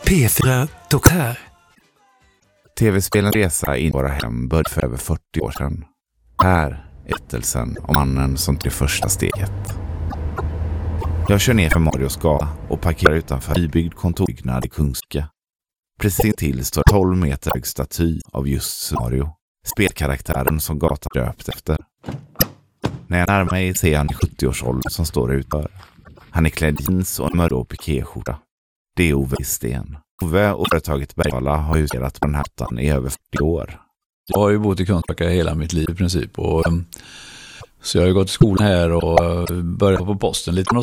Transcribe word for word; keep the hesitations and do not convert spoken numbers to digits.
P fyra Dokumentär. Tv-spelens resa in i våra hem började för över fyrtio år sedan. Här är berättelsen om mannen som tog det första steget. Jag kör ner för Marios gata och parkerar utanför nybyggd kontorbyggnad i Kungska. Precis till står tolv meter hög staty av just Mario, spelkaraktären som gatan döpt efter. När jag närmar mig ser han i sjuttio-årsåldern som står utanför. Han är klädd i jeans och en mörk pikéskjorta. Det är Ove Sten. Ove och företaget Bergala har huserat på den här hattan i över fyrtio år. Jag har ju bott i Kungsbacka hela mitt liv i princip. Och, så jag har ju gått i skolan här och börjat på posten lite.